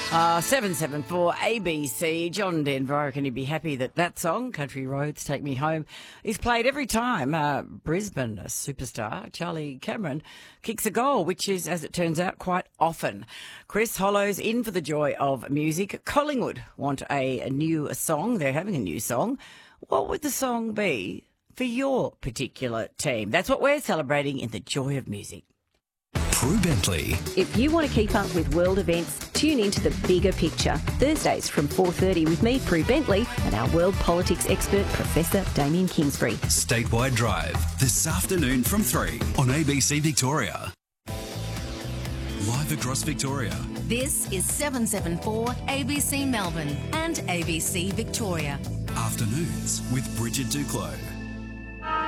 774 ABC. John Denver, I reckon he'd be happy that that song, Country Roads Take Me Home, is played every time Brisbane superstar Charlie Cameron kicks a goal, which is, as it turns out, quite often. Chris Hollow's in for the joy of music. Collingwood want a new song. They're having a new song. What would the song be for your particular team? That's what we're celebrating in the joy of music. Prue Bentley. If you want to keep up with world events, tune into The Bigger Picture. Thursdays from 4:30 with me, Prue Bentley, and our world politics expert, Professor Damien Kingsbury. Statewide Drive, this afternoon from 3 on ABC Victoria. Live across Victoria. This is 774 ABC Melbourne and ABC Victoria. Afternoons with Bridget Duclos.